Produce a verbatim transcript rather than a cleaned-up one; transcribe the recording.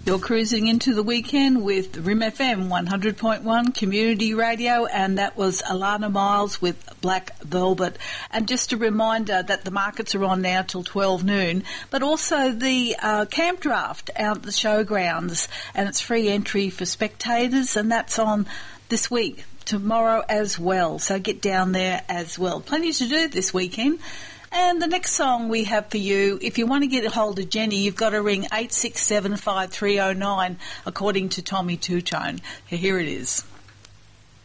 You're cruising into the weekend with R I M F M one hundred point one Community Radio, and that was Alana Miles with Black Velvet. And just a reminder that the markets are on now till twelve noon, but also the uh, camp draft out at the showgrounds, and it's free entry for spectators, and that's on this week, tomorrow as well. So get down there as well. Plenty to do this weekend. And the next song we have for you, if you want to get a hold of Jenny, you've got to ring eight six seven, five three oh nine, according to Tommy Two Tone. Here it is.